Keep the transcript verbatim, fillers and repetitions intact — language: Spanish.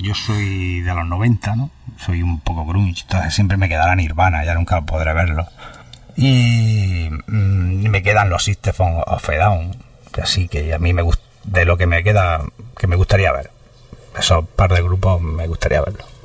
yo soy de los noventa, ¿no? Soy un poco grunge, entonces siempre me quedará Nirvana, ya nunca podré verlo. Y mmm, me quedan los System of a Down, así que a mí me gusta, de lo que me queda, que me gustaría ver. Esos par de grupos me gustaría verlos.